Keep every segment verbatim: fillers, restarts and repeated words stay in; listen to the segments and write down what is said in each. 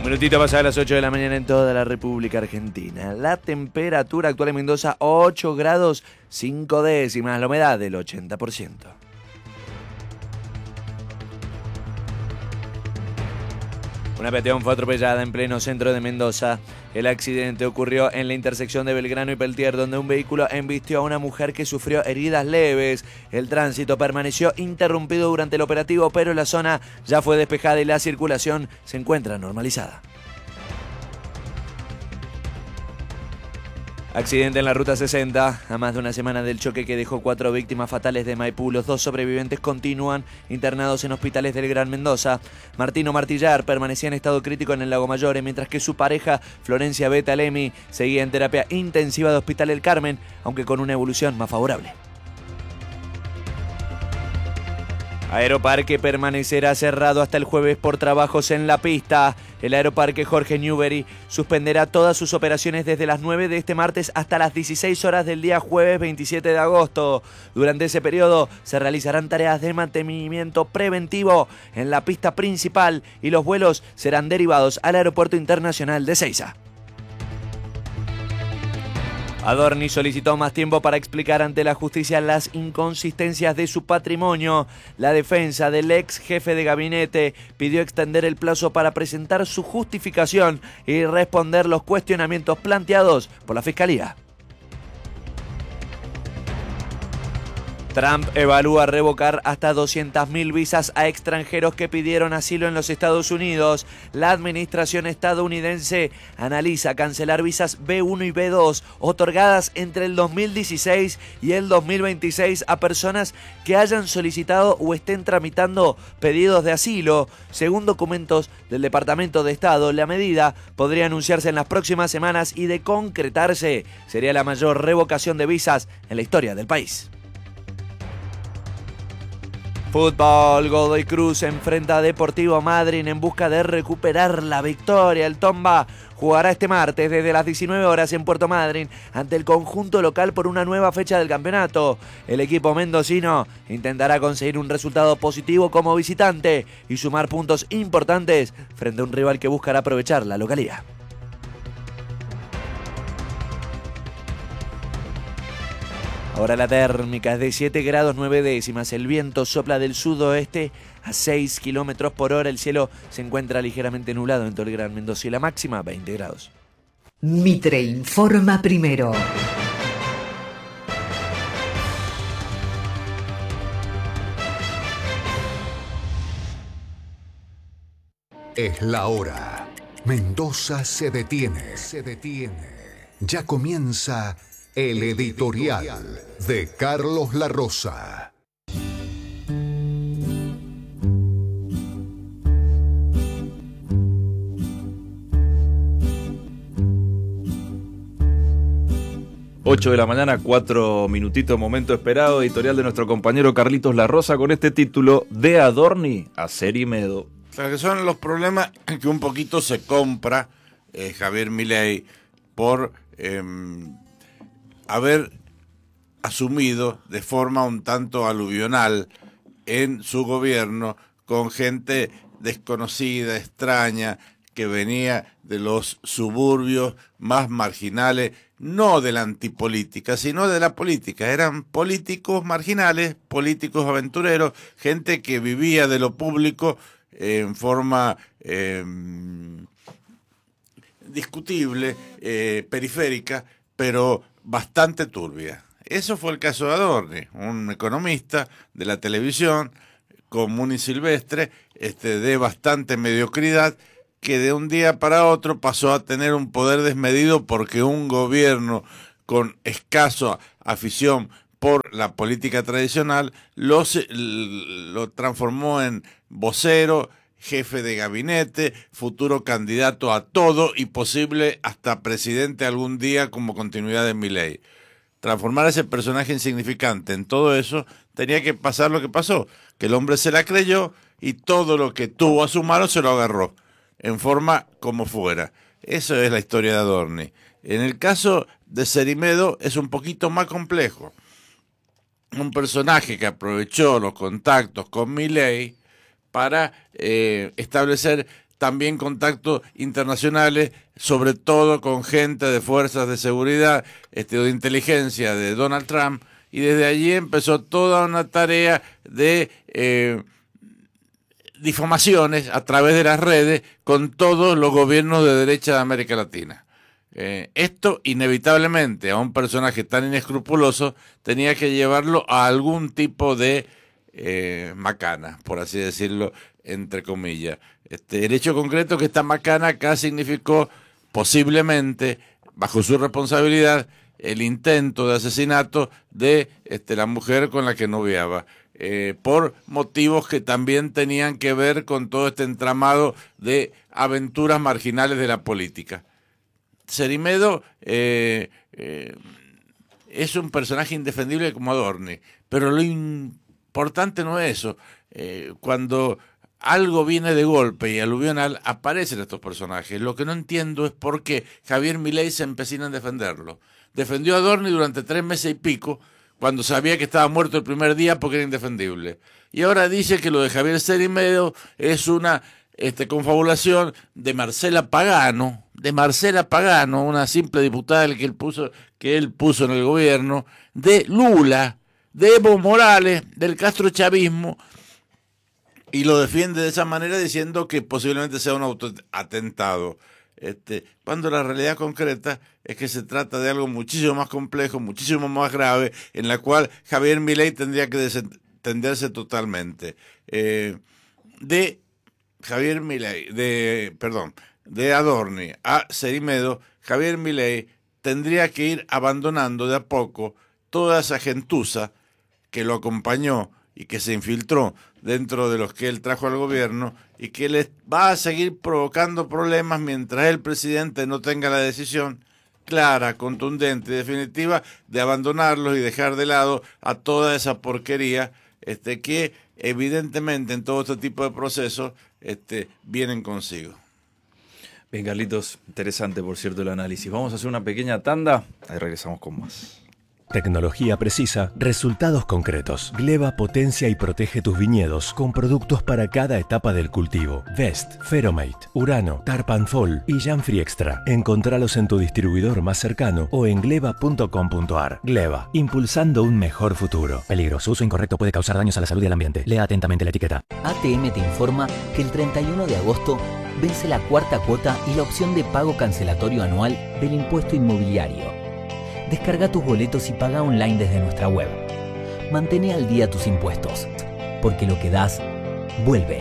minutito pasada las ocho de la mañana en toda la República Argentina. La temperatura actual en Mendoza, ocho grados cinco décimas. La humedad del ochenta por ciento. Una peatón fue atropellada en pleno centro de Mendoza. El accidente ocurrió en la intersección de Belgrano y Peltier, donde un vehículo embistió a una mujer que sufrió heridas leves. El tránsito permaneció interrumpido durante el operativo, pero la zona ya fue despejada y la circulación se encuentra normalizada. Accidente en la ruta sesenta, a más de una semana del choque que dejó cuatro víctimas fatales de Maipú. Los dos sobrevivientes continúan internados en hospitales del Gran Mendoza. Martino Martillar permanecía en estado crítico en el Lago Mayor, mientras que su pareja, Florencia Betalemi, seguía en terapia intensiva de Hospital El Carmen, aunque con una evolución más favorable. Aeroparque permanecerá cerrado hasta el jueves por trabajos en la pista. El Aeroparque Jorge Newbery suspenderá todas sus operaciones desde las nueve de este martes hasta las dieciséis horas del día jueves veintisiete de agosto. Durante ese periodo se realizarán tareas de mantenimiento preventivo en la pista principal y los vuelos serán derivados al Aeropuerto Internacional de Ezeiza. Adorni solicitó más tiempo para explicar ante la justicia las inconsistencias de su patrimonio. La defensa del ex jefe de gabinete pidió extender el plazo para presentar su justificación y responder los cuestionamientos planteados por la Fiscalía. Trump evalúa revocar hasta doscientas mil visas a extranjeros que pidieron asilo en los Estados Unidos. La administración estadounidense analiza cancelar visas B uno y B dos otorgadas entre el dos mil dieciséis y el dos mil veintiséis a personas que hayan solicitado o estén tramitando pedidos de asilo. Según documentos del Departamento de Estado, la medida podría anunciarse en las próximas semanas y, de concretarse, sería la mayor revocación de visas en la historia del país. Fútbol, Godoy Cruz enfrenta a Deportivo Madryn en busca de recuperar la victoria. El Tomba jugará este martes desde las diecinueve horas en Puerto Madryn ante el conjunto local por una nueva fecha del campeonato. El equipo mendocino intentará conseguir un resultado positivo como visitante y sumar puntos importantes frente a un rival que buscará aprovechar la localía. Ahora la térmica es de siete grados nueve décimas. El viento sopla del sudoeste a seis kilómetros por hora. El cielo se encuentra ligeramente nublado en todo el Gran Mendoza y la máxima veinte grados. Mitre informa primero. Es la hora. Mendoza se detiene. Se detiene. Ya comienza el editorial de Carlos Larrosa. ocho de la mañana, cuatro minutitos, momento esperado, editorial de nuestro compañero Carlitos Larrosa con este título: De Adorni a Cerimedo. O sea, que son los problemas que un poquito se compra eh, Javier Milei por eh, haber asumido de forma un tanto aluvional en su gobierno con gente desconocida, extraña, que venía de los suburbios más marginales, no de la antipolítica, sino de la política. Eran políticos marginales, políticos aventureros, gente que vivía de lo público en forma eh, discutible, eh, periférica, pero bastante turbia. Eso fue el caso de Adorni, un economista de la televisión, común y silvestre, este, de bastante mediocridad, que de un día para otro pasó a tener un poder desmedido porque un gobierno con escaso afición por la política tradicional lo, lo transformó en vocero, jefe de gabinete, futuro candidato a todo y posible hasta presidente algún día como continuidad de Milei. Transformar a ese personaje insignificante en todo eso, tenía que pasar lo que pasó, que el hombre se la creyó y todo lo que tuvo a su mano se lo agarró, en forma como fuera. Eso es la historia de Adorni. En el caso de Cerimedo es un poquito más complejo. Un personaje que aprovechó los contactos con Milei para eh, establecer también contactos internacionales, sobre todo con gente de fuerzas de seguridad, este, o de inteligencia de Donald Trump, y desde allí empezó toda una tarea de eh, difamaciones a través de las redes con todos los gobiernos de derecha de América Latina. Eh, esto inevitablemente a un personaje tan inescrupuloso tenía que llevarlo a algún tipo de eh, macana, por así decirlo, entre comillas. Este, el hecho concreto es que esta macana acá significó posiblemente, bajo su responsabilidad, el intento de asesinato de este, la mujer con la que noviaba, eh, por motivos que también tenían que ver con todo este entramado de aventuras marginales de la política. Cerimedo eh, eh, es un personaje indefendible como Adorni, pero lo importante no es eso. Eh, cuando algo viene de golpe y aluvional, aparecen estos personajes. Lo que no entiendo es por qué Javier Milei se empecina en defenderlo. Defendió a Adorni durante tres meses y pico, cuando sabía que estaba muerto el primer día porque era indefendible. Y ahora dice que lo de Javier Cerimedo es una este, confabulación de Marcela Pagano, de Marcela Pagano, una simple diputada que él puso, que él puso en el gobierno, de Lula, de Evo Morales, del castrochavismo, y lo defiende de esa manera diciendo que posiblemente sea un autoatentado. Este, cuando la realidad concreta es que se trata de algo muchísimo más complejo, muchísimo más grave, en la cual Javier Milei tendría que desentenderse totalmente. Eh, de Javier Milei, de, perdón, de Adorni a Cerimedo, Javier Milei tendría que ir abandonando de a poco toda esa gentuza que lo acompañó y que se infiltró dentro de los que él trajo al gobierno y que les va a seguir provocando problemas mientras el presidente no tenga la decisión clara, contundente y definitiva de abandonarlos y dejar de lado a toda esa porquería este, que evidentemente en todo este tipo de procesos este, vienen consigo. Bien, Carlitos, interesante por cierto el análisis. Vamos a hacer una pequeña tanda, ahí regresamos con más. Tecnología precisa, resultados concretos. Gleva potencia y protege tus viñedos con productos para cada etapa del cultivo. Vest, Feromate, Urano, Tarpanfol y Janfree Extra. Encontralos en tu distribuidor más cercano o en gleva punto com punto ar. Gleva, impulsando un mejor futuro. Peligro, su uso incorrecto puede causar daños a la salud y al ambiente. Lea atentamente la etiqueta. A T M te informa que el treinta y uno de agosto vence la cuarta cuota y la opción de pago cancelatorio anual del impuesto inmobiliario. Descarga tus boletos y paga online desde nuestra web. Mantén al día tus impuestos, porque lo que das, vuelve.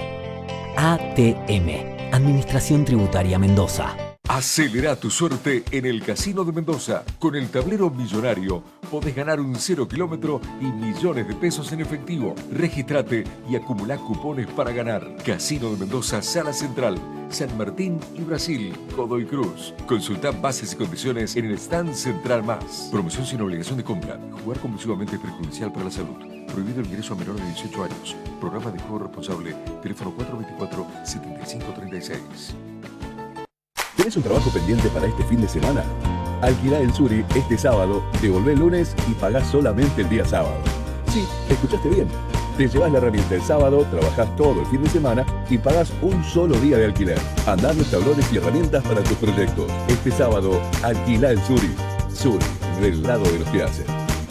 A T M, Administración Tributaria Mendoza. Acelera tu suerte en el Casino de Mendoza. Con el tablero millonario podés ganar un cero kilómetro y millones de pesos en efectivo. Regístrate y acumulá cupones para ganar. Casino de Mendoza, Sala Central, San Martín y Brasil, Godoy Cruz. Consultá bases y condiciones en el stand central más. Promoción sin obligación de compra. Jugar compulsivamente es perjudicial para la salud. Prohibido el ingreso a menores de dieciocho años. Programa de juego responsable. Teléfono cuatro dos cuatro, siete cinco tres seis. ¿Tenés un trabajo pendiente para este fin de semana? Alquilá el Suri este sábado, devolvé el lunes y pagás solamente el día sábado. Sí, escuchaste bien. Te llevas la herramienta el sábado, trabajás todo el fin de semana y pagás un solo día de alquiler. Andá los tablones y herramientas para tus proyectos. Este sábado, alquilá el Suri. Suri, del lado de los que hacen.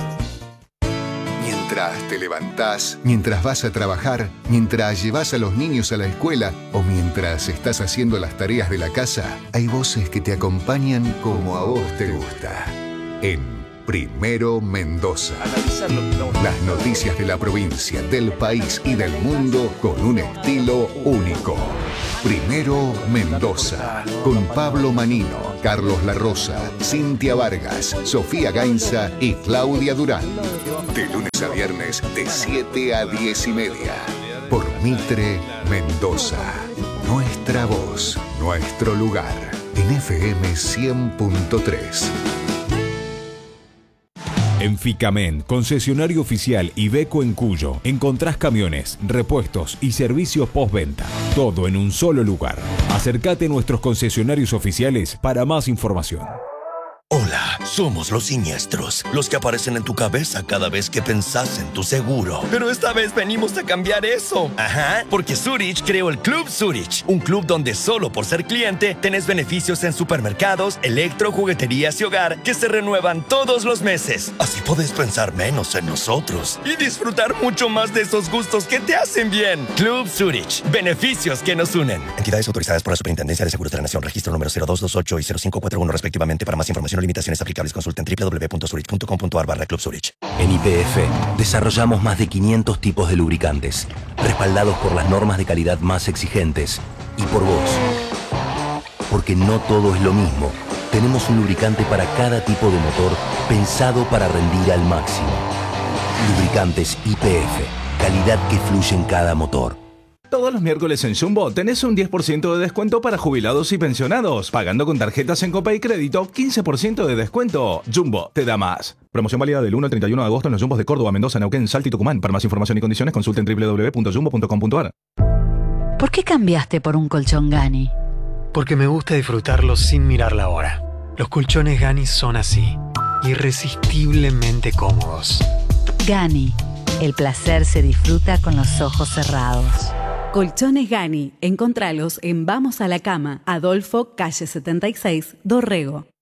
Mientras te levantás, mientras vas a trabajar, mientras llevas a los niños a la escuela o mientras estás haciendo las tareas de la casa, hay voces que te acompañan como a vos te gusta. En Primero Mendoza. Las noticias de la provincia, del país y del mundo con un estilo único. Primero Mendoza, con Pablo Manino, Carlos Larrosa, Cintia Vargas, Sofía Gainza y Claudia Durán. De lunes a viernes de siete a diez y media. Por Mitre Mendoza. Nuestra voz, nuestro lugar. En F M cien punto tres. En Ficamen, concesionario oficial Iveco en Cuyo, encontrás camiones, repuestos y servicios postventa. Todo en un solo lugar. Acércate a nuestros concesionarios oficiales para más información. Hola, somos los siniestros, los que aparecen en tu cabeza cada vez que pensás en tu seguro. Pero esta vez venimos a cambiar eso. Ajá, porque Zurich creó el Club Zurich, un club donde solo por ser cliente tenés beneficios en supermercados, electro, jugueterías y hogar que se renuevan todos los meses. Así podés pensar menos en nosotros y disfrutar mucho más de esos gustos que te hacen bien. Club Zurich, beneficios que nos unen. Entidades autorizadas por la Superintendencia de Seguros de la Nación, registro número cero dos dos ocho y cero cinco cuatro uno respectivamente. Para más información o limitaciones aplicables, consulten doble u doble u doble u punto zurich punto com punto a r barra Club Zurich. En Y P F desarrollamos más de quinientos tipos de lubricantes, respaldados por las normas de calidad más exigentes y por vos. Porque no todo es lo mismo. Tenemos un lubricante para cada tipo de motor pensado para rendir al máximo. Lubricantes Y P F, calidad que fluye en cada motor. Todos los miércoles en Jumbo tenés un diez por ciento de descuento para jubilados y pensionados. Pagando con tarjetas en Copa y Crédito, quince por ciento de descuento. Jumbo te da más. Promoción válida del uno al treinta y uno de agosto en los Jumbos de Córdoba, Mendoza, Neuquén, Salta y Tucumán. Para más información y condiciones consulten doble u doble u doble u punto jumbo punto com punto a r. ¿Por qué cambiaste por un colchón Gani? Porque me gusta disfrutarlos sin mirar la hora. Los colchones Gani son así, irresistiblemente cómodos. Gani, el placer se disfruta con los ojos cerrados. Colchones Gani, encontralos en Vamos a la Cama, Adolfo, calle setenta y seis, Dorrego.